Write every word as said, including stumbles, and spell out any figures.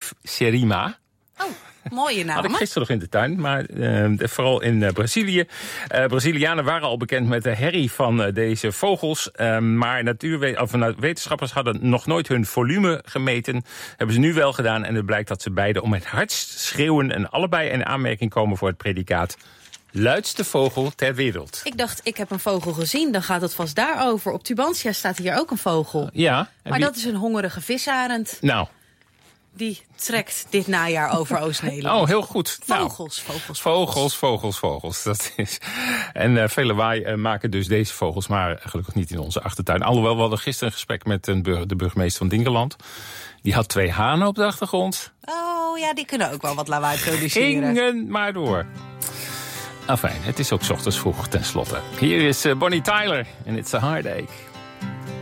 Serima. Oh, mooie naam. Had ik gisteren nog in de tuin, maar uh, vooral in uh, Brazilië. Uh, Brazilianen waren al bekend met de herrie van uh, deze vogels. Uh, maar natuurwe- of, uh, wetenschappers hadden nog nooit hun volume gemeten. Hebben ze nu wel gedaan en het blijkt dat ze beide om het hardst schreeuwen en allebei in aanmerking komen voor het predicaat luidste vogel ter wereld. Ik dacht, ik heb een vogel gezien, dan gaat het vast daarover. Op Tubantia staat hier ook een vogel. Ja. Maar die... dat is een hongerige visarend. Nou. Die trekt dit najaar over Oost-Nederland. Oh, heel goed. Vogels, nou, vogels, vogels. Vogels, vogels, vogels. Dat is. En uh, veel lawaai uh, maken dus deze vogels, maar gelukkig niet in onze achtertuin. Alhoewel, we hadden gisteren een gesprek met een burger, de burgemeester van Dinkeland. Die had twee hanen op de achtergrond. Oh ja, die kunnen ook wel wat lawaai produceren. Gingen maar door. Afijn, het is ook 's ochtends vroeg tenslotte. Hier is uh, Bonnie Tyler en It's a Heartache.